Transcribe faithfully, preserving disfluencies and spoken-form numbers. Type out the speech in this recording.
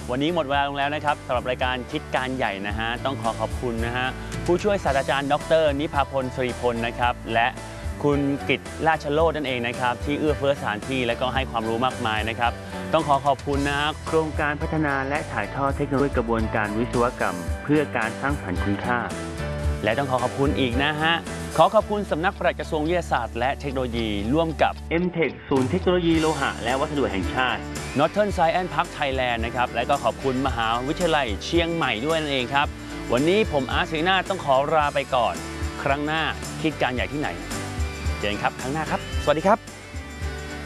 วันนี้หมดเวลาลงแล้วนะครับสำหรับรายการคิดการใหญ่นะฮะต้องขอขอบคุณนะฮะผู้ช่วยศาสตราจารย์ดรนิพาพลศรีพลนะครับและคุณกฤษราชโลดนั่นเองนะครับที่เอื้อเฟื้อสถานที่และก็ให้ความรู้มากมายนะครับต้องขอขอบคุณนะฮะโครงการพัฒนาและถ่ายทอดเทคโนโลยีกระบวนการวิศวกรรมเพื่อการสร้างสรรค์คุณค่าและต้องขอขอบคุณอีกนะฮะขอขอบคุณสำนักปลัดกระทรวงวิทยาศาสตร์และเทคโนโลยีร่วมกับ เอ็ม เทค ศูนย์เทคโนโลยีโลหะและวัสดุแห่งชาติ Northern Science Park Thailand นะครับและก็ขอบคุณมหาวิทยาลัยเชียงใหม่ด้วยนั่นเองครับวันนี้ผมอาร์ต ศรีนาถต้องขอลาไปก่อนครั้งหน้าคิดการใหญ่ที่ไหนเจอกันครับครั้งหน้าครับสวัสดีครับ